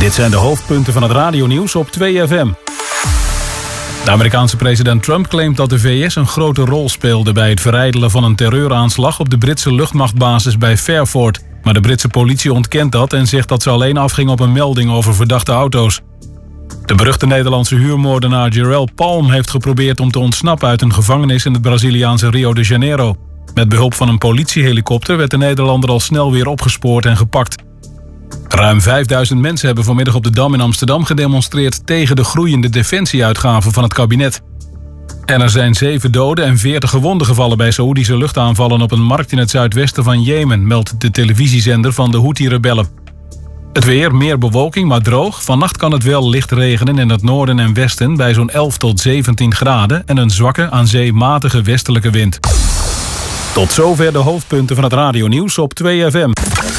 Dit zijn de hoofdpunten van het radionieuws op 2FM. De Amerikaanse president Trump claimt dat de VS een grote rol speelde bij het verijdelen van een terreuraanslag op de Britse luchtmachtbasis bij Fairford. Maar de Britse politie ontkent dat en zegt dat ze alleen afging op een melding over verdachte auto's. De beruchte Nederlandse huurmoordenaar Jerelle Palm heeft geprobeerd om te ontsnappen uit een gevangenis in het Braziliaanse Rio de Janeiro. Met behulp van een politiehelikopter werd de Nederlander al snel weer opgespoord en gepakt. Ruim 5000 mensen hebben vanmiddag op de Dam in Amsterdam gedemonstreerd tegen de groeiende defensieuitgaven van het kabinet. En er zijn 7 doden en 40 gewonden gevallen bij Saoedische luchtaanvallen op een markt in het zuidwesten van Jemen, meldt de televisiezender van de Houthi-rebellen. Het weer, meer bewolking, maar droog. Vannacht kan het wel licht regenen in het noorden en westen bij zo'n 11 tot 17 graden en een zwakke, aan zee matige westelijke wind. Tot zover de hoofdpunten van het radionieuws op 2FM.